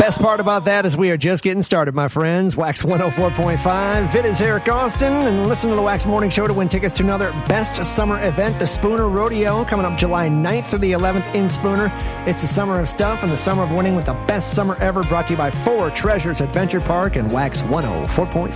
Best part about that is we are just getting started, my friends. Wax 104.5. It is Eric Austin, and listen to the Wax Morning Show to win tickets to another best summer event, the Spooner Rodeo, coming up July 9th through the 11th in Spooner. It's the summer of stuff and the summer of winning with the best summer ever, brought to you by Four Treasures Adventure Park and Wax 104.5.